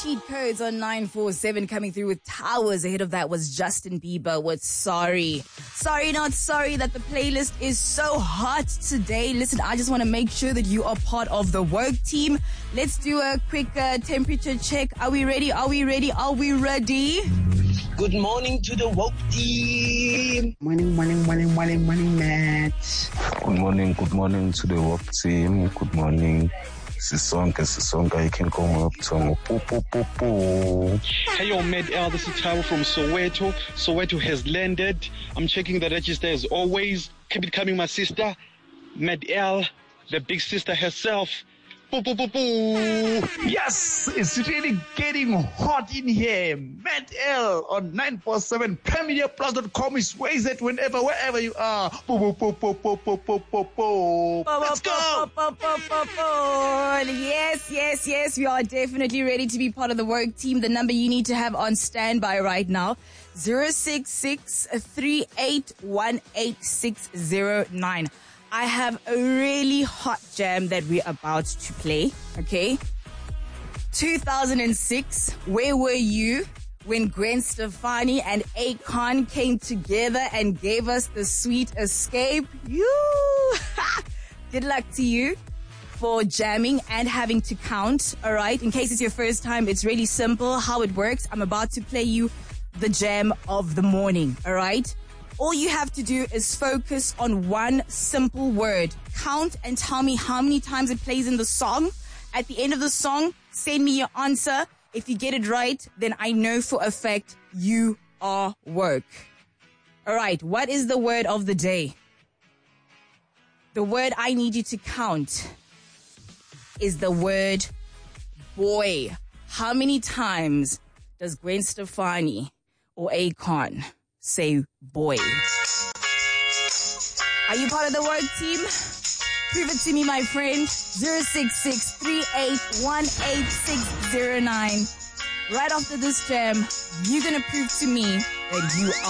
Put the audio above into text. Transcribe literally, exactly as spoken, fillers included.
Cheat Codes on nine four seven coming through with Towers. Ahead of that was Justin Bieber with Sorry. Sorry, not sorry that the playlist is so hot today. Listen, I just want to make sure that you are part of the work team. Let's do a quick uh, temperature check. Are we ready? Are we ready? Are we ready? Good morning to the woke team. Morning, morning, morning, morning, morning, Matt. Good morning, good morning to the work team. Good morning. Sisonke, Sisonke, you can come up to po, po, po, po. Hey yo, Med L, this is Taro from Soweto. Soweto has landed. I'm checking the register as always. Keep it coming, my sister. Med L, the big sister herself. Boo, boo, boo, boo. Yes, it's really getting hot in here. Matt L on nine four seven premier plus dot com is ways it whenever, wherever you are. Boo, boo, boo, boo, boo, boo, boo, boo, boo. Let's go. Yes, yes, yes. We are definitely ready to be part of the work team. The number you need to have on standby right now, zero six six, three eight one eight six zero nine. I have a really hot jam that we're about to play, okay? two thousand six, where were you when Gwen Stefani and Akon came together and gave us the sweet escape? You! Good luck to you for jamming and having to count, all right? In case it's your first time, it's really simple how it works. I'm about to play you the jam of the morning, all right? All you have to do is focus on one simple word. Count and tell me how many times it plays in the song. At the end of the song, send me your answer. If you get it right, then I know for a fact you are work. All right, what is the word of the day? The word I need you to count is the word boy. How many times does Gwen Stefani or Akon say boy? Are you part of the work team? Prove it to me, my friend. zero six six, three eight one eight six zero nine. Right after this jam, you're gonna prove to me that you are